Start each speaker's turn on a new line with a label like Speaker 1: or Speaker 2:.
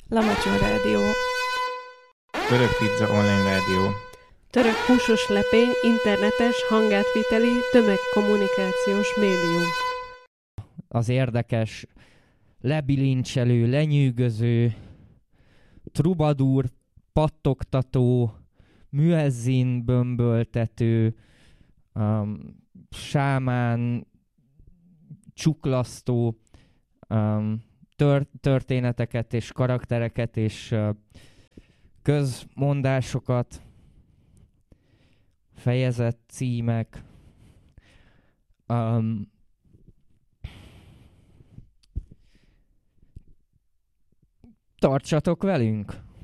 Speaker 1: Lamacsó Rádió.
Speaker 2: Török Pizza Online Rádió.
Speaker 1: Török húsos lepény, internetes, hangátviteli, tömegkommunikációs médium.
Speaker 3: Az érdekes, lebilincselő, lenyűgöző, trubadúr, pattogtató, müezzin bömböltető, sámán, csuklasztó történeteket és karaktereket és közmondásokat, fejezet címek, tartsatok velünk!